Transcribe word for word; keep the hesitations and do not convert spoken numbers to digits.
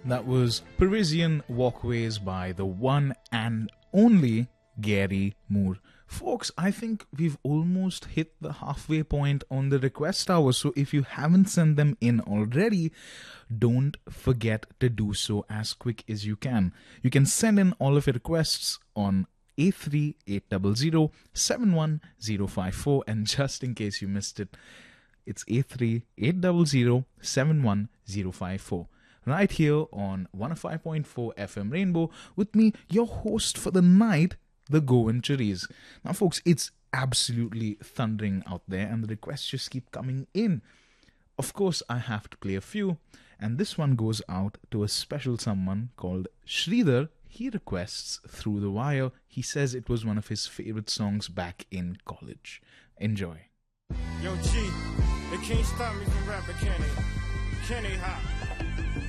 That was Parisian Walkways by the one and only Gary Moore. Folks, I think we've almost hit the halfway point on the request hour, so if you haven't sent them in already, don't forget to do so as quick as you can. You can send in all of your requests on eight three eight zero zero seven one zero five four, and just in case you missed it, it's eight three eight zero zero seven one zero five four. Right here on one oh five point four F M Rainbow with me, your host for the night, the Goan Cherries. Now folks, it's absolutely thundering out there and the requests just keep coming in. Of course, I have to play a few, and this one goes out to a special someone called Sridhar. He requests Through the Wire. He says it was one of his favorite songs back in college. Enjoy. Yo, G, they can't stop me from rapping, can they? Can they, ha?